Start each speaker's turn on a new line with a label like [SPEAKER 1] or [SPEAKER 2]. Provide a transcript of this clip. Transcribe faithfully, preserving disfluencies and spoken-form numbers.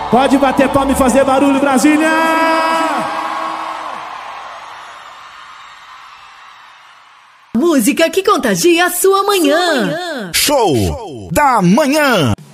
[SPEAKER 1] Pode bater palma e fazer barulho, Brasília!
[SPEAKER 2] Música que contagia a sua manhã.
[SPEAKER 3] Show da manhã.